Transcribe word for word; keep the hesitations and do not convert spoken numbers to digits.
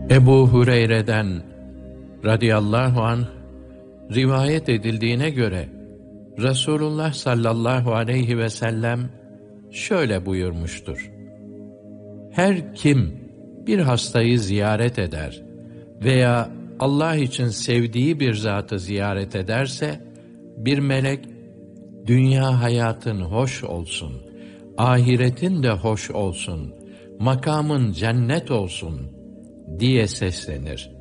Ebu Hureyre'den radıyallahu anh rivayet edildiğine göre Resulullah sallallahu aleyhi ve sellem şöyle buyurmuştur: Her kim bir hastayı ziyaret eder veya Allah için sevdiği bir zatı ziyaret ederse, bir melek, dünya hayatın hoş olsun, ahiretin de hoş olsun, makamın cennet olsun diye seslenir.